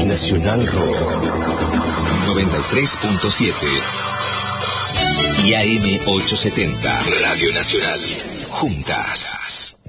Nacional Rock 93.7 y AM 870 Radio Nacional. Juntas.